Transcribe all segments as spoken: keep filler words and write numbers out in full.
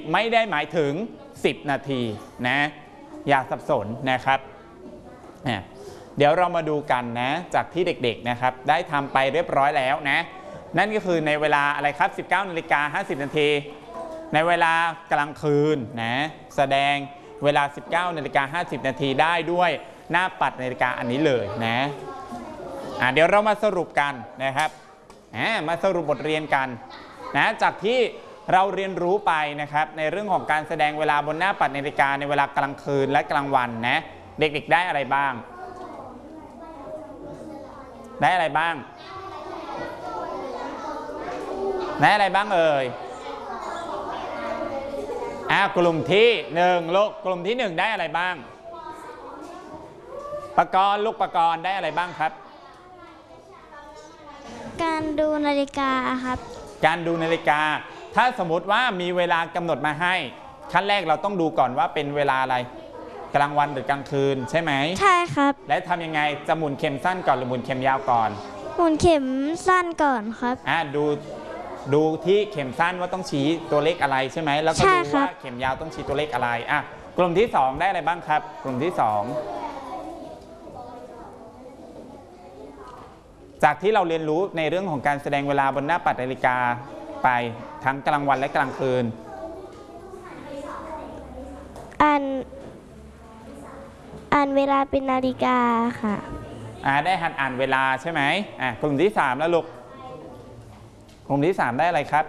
ไม่ได้หมายถึงสิบนาทีนะอย่าสับสนนะครับเดี๋ยวเรามาดูกันนะจากที่เด็กๆนะครับได้ทำไปเรียบร้อยแล้วนะนั่นก็คือในเวลาอะไรครับ สิบเก้านาฬิกาห้าสิบนาทีในเวลากลางคืนนะแสดงเวลา สิบเก้านาฬิกาห้าสิบนาทีได้ด้วยหน้าปัดนาฬิกาอันนี้เลยนะอ่ะเดี๋ยวเรามาสรุปกันนะครับมาสรุปบทเรียนกันนะจากที่เราเรียนรู้ไปนะครับในเรื่องของการแสดงเวลาบนหน้าปัดนาฬิกาในเวลากลางคืนและกลางวันนะเด็กๆได้อะไรบ้างได้อะไรบ้างได้อะไรบ้างเอ่ยอ่ากลุ่มที่หนึ่งลูกกลุ่มที่หนึ่งได้อะไรบ้างปกรณ์ลูกปกรณ์ได้อะไรบ้างครับการดูนาฬิกาครับการดูนาฬิกาถ้าสมมติว่ามีเวลากำหนดมาให้ขั้นแรกเราต้องดูก่อนว่าเป็นเวลาอะไรกลางวันหรือกลางคืนใช่ไหมใช่ครับและทำยังไงจะหมุนเข็มสั้นก่อนหรือหมุนเข็มยาวก่อนหมุนเข็มสั้นก่อนครับอ่าดูดูที่เข็มสั้นว่าต้องชี้ตัวเลขอะไรใช่ไหมแล้วก็ดูว่าเข็มยาวต้องชี้ตัวเลขอะไรอ่ะกลุ่มที่สองได้อะไรบ้างครับกลุ่มที่สองจากที่เราเรียนรู้ในเรื่องของการแสดงเวลาบนหน้าปัดนาฬิกาไปทั้งกลางวันและกลางคืนอ่านอ่านเวลาเป็นนาฬิกาค่ะอ่าได้หัดอ่านเวลาใช่ไหมอ่ะกลุ่มที่สามแล้วลูกกลุ่มที่สามได้อะไรครับ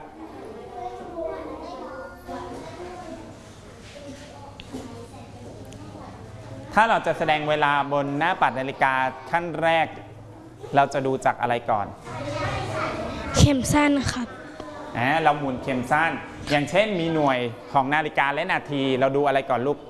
ถ้าเราจะแสดงเวลาบนหน้าปัดนาฬิกาขั้นแรกเราจะดูจากอะไรก่อนเข็มสั้นครับอ่าเราหมุนเข็มสั้นอย่างเช่นมีหน่วยของนาฬิกาและนาทีเราดูอะไรก่อนลูก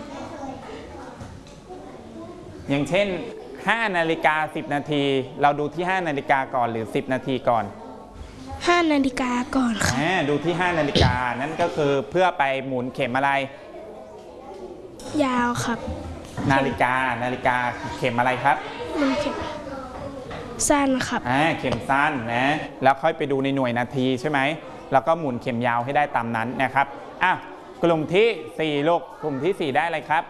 อย่างเช่นห้านาฬิกาสิบนาทีเราดูที่ห้านาฬิกาก่อนหรือสิบนาทีก่อนห้านาฬิกาก่อนค่ะดูที่ห้านาฬิกานั่นก็คือเพื่อไปหมุนเข็มอะไรยาวครับนาฬิกานาฬิกาเข็มอะไรครับหมุนเข็มสั้นครับอ่าเข็มสั้นนะแล้วค่อยไปดูในหน่วยนาทีใช่ไหมแล้วก็หมุนเข็มยาวให้ได้ตามนั้นนะครับอ่ะกลุ่มที่สี่ลูกกลุ่มที่สี่ได้อะไรครับ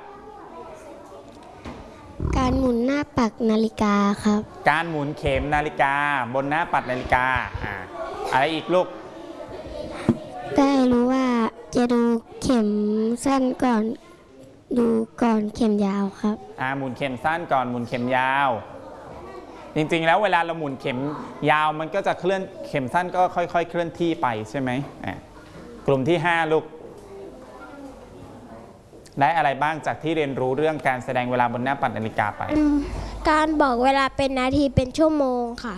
การหมุนหน้าปัดนาฬิกาครับการหมุนเข็มนาฬิกาบนหน้าปัดนาฬิกาอ่าอะไรอีกลูกได้รู้ว่าจะดูเข็มสั้นก่อนดูก่อนเข็มยาวครับอ่าหมุนเข็มสั้นก่อนหมุนเข็มยาวจริงๆแล้วเวลาเราหมุนเข็มยาวมันก็จะเคลื่อนเข็มสั้นก็ค่อยๆเคลื่อนที่ไปใช่ไหมอ่ากลุ่มที่ห้าลูกได้อะไรบ้างจากที่เรียนรู้เรื่องการแสดงเวลาบนหน้าปัดนาฬิกาไปการบอกเวลาเป็นนาทีเป็นชั่วโมงค่ะ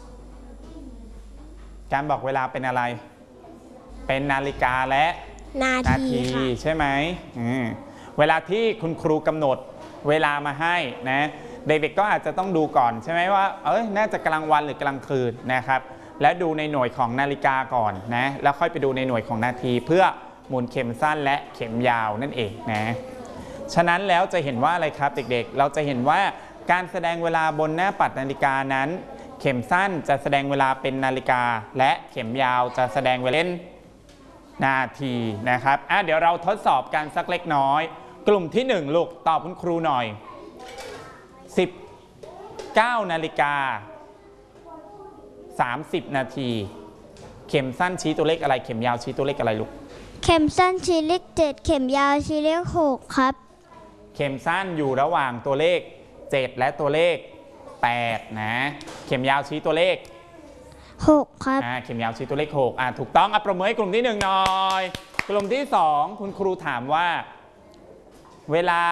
การบอกเวลาเป็นอะไรเป็นนาฬิกาและนาทีใช่ไหมเวลาที่คุณครูกำหนดเวลามาให้นะเด็กๆก็อาจจะต้องดูก่อนใช่ไหมว่าเอ้ยน่าจะกลางวันหรือกลางคืนนะครับและดูในหน่วยของนาฬิกาก่อนนะแล้วค่อยไปดูในหน่วยของนาทีเพื่อหมุนเข็มสั้นและเข็มยาวนั่นเองนะฉะนั้นแล้วจะเห็นว่าอะไรครับเด็กๆเราจะเห็นว่าการแสดงเวลาบนหน้าปัดนาฬิกานั้นเข็มสั้นจะแสดงเวลาเป็นนาฬิกาและเข็มยาวจะแสดงเวลาเป็นนาทีนะครับอ่ะเดี๋ยวเราทดสอบกันสักเล็กน้อยกลุ่มที่หนึ่งลูกตอบคุณครูหน่อยสิบเก้านาฬิกาสามสิบนาทีเข็มสั้นชี้ตัวเลขอะไรเข็มยาวชี้ตัวเลขอะไรลูกเข็มสั้นชี้เลขเจ็ดเข็มยาวชี้เลขหกครับเข็มสั้นอยู่ระหว่างตัวเลขเจ็ดและตัวเลขแปดนะเข็มยาวชี้ตัวเลขหกครับอ่าเข็มยาวชี้ตัวเลขหกอ่าถูกต้องอ่ะประเมินให้กลุ่มที่หนึ่งหน่อยกลุ่มที่สองคุณครูถามว่าเวลา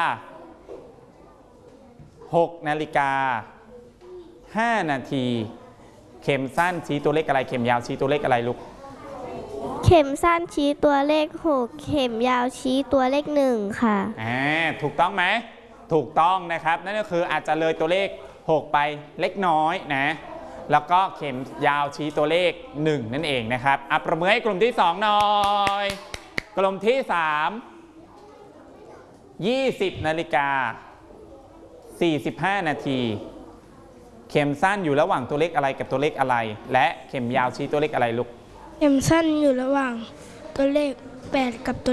หกนาฬิกาห้านาทีเข็มสั้นชี้ตัวเลขอะไรเข็มยาวชี้ตัวเลขอะไรลูกเข็มสั้นชี้ตัวเลขหกเข็มยาวชี้ตัวเลขหนึ่งค่ะอ่าถูกต้องไหมถูกต้องนะครับนั่นก็คืออาจจะเลยตัวเลขหกไปเล็กน้อยนะแล้วก็เข็มยาวชี้ตัวเลขหนึ่งนั่นเองนะครับอ่ะประเมินให้กลุ่มที่สองหน่อยกลุ่มที่สามยี่สิบนาฬิกาสี่สิบห้านาทีเข็มสั้นอยู่ระหว่างตัวเลขอะไรกับตัวเลขอะไรและเข็มยาวชี้ตัวเลขอะไรลูกเข็มสั้นอยู่ระหว่างตัวเลขแปดกับตัว